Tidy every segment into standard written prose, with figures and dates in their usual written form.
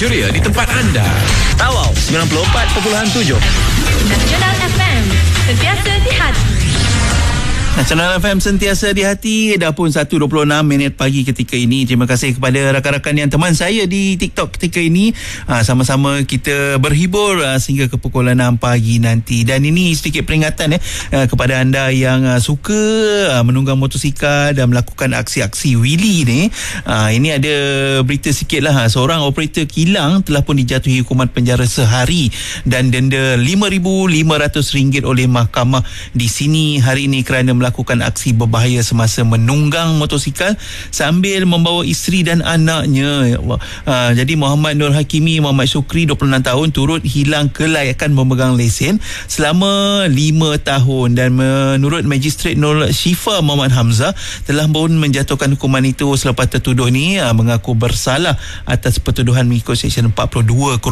ceria di tempat anda. Tawau 94.7 Nasional FM, sentiasa di hati. Nasional FM sentiasa di hati. Dah pun 1.26 minit pagi ketika ini. Terima kasih kepada rakan-rakan yang teman saya di TikTok ketika ini. Sama-sama kita berhibur sehingga ke pukul 6 pagi nanti. Dan ini sedikit peringatan kepada anda yang suka menunggang motosikal dan melakukan aksi-aksi wheelie ni. Ini ada berita sikit lah. Seorang operator kilang telah pun dijatuhi hukuman penjara sehari dan denda RM5,500 oleh mahkamah di sini hari ini kerana melakukan aksi berbahaya semasa menunggang motosikal sambil membawa isteri dan anaknya. Ya Allah. Jadi Muhammad Nur Hakimi Muhammad Syukri 26 tahun turut hilang kelayakan memegang lesen selama 5 tahun dan menurut Magistrate Nur Syifa Muhammad Hamzah telah pun menjatuhkan hukuman itu selepas tertuduh ni mengaku bersalah atas pertuduhan mengikut Seksyen 42-1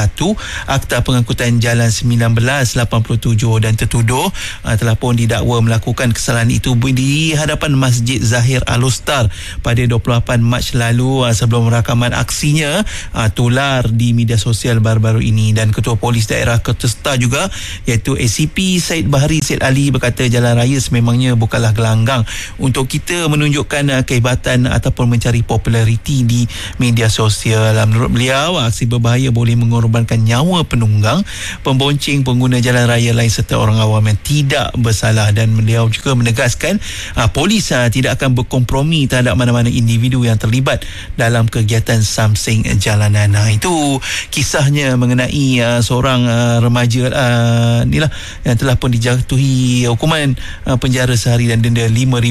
Akta Pengangkutan Jalan 1987 dan tertuduh telah pun didakwa melakukan kesalahan itu di hadapan Masjid Zahir Al-Ustar pada 28 Mac lalu sebelum rakaman aksinya tular di media sosial baru-baru ini. Dan Ketua Polis Daerah Kertesta juga iaitu ACP Said Bahari Said Ali berkata jalan raya sememangnya bukanlah gelanggang untuk kita menunjukkan kehebatan ataupun mencari populariti di media sosial. Menurut beliau aksi berbahaya boleh mengorbankan nyawa penunggang, pembonceng, pengguna jalan raya lain serta orang awam yang tidak bersalah. Dan beliau juga menegaskan polis tidak akan berkompromi terhadap mana-mana individu yang terlibat dalam kegiatan samseng jalanan. Itu kisahnya mengenai seorang remaja inilah yang telah pun dijatuhi hukuman penjara sehari dan denda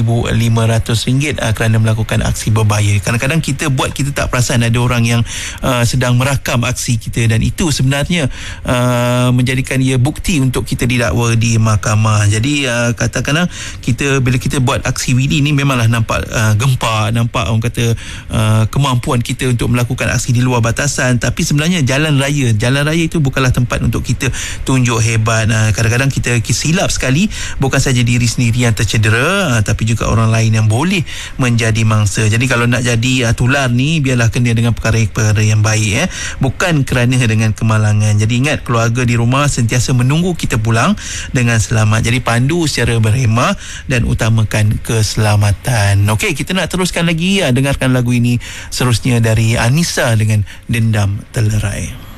RM5,500 kerana melakukan aksi berbahaya. Kadang-kadang kita tak perasan ada orang yang sedang merakam aksi kita dan itu sebenarnya menjadikan ia bukti untuk kita didakwa di mahkamah. Jadi katakanlah bila kita buat aksi wheelie ni memanglah nampak gempar, nampak orang kata kemampuan kita untuk melakukan aksi di luar batasan, tapi sebenarnya jalan raya itu bukanlah tempat untuk kita tunjuk hebat. Kadang-kadang kita silap sekali, bukan saja diri sendiri yang tercedera tapi juga orang lain yang boleh menjadi mangsa. Jadi kalau nak jadi tular ni biarlah kena dengan perkara-perkara yang baik, bukan kerana dengan kemalangan. Jadi ingat, keluarga di rumah sentiasa menunggu kita pulang dengan selamat. Jadi pandu secara berhemah dan utamakan keselamatan. Okey, kita nak teruskan lagi. Dengarkan lagu ini seterusnya dari Anissa dengan Dendam Telerai.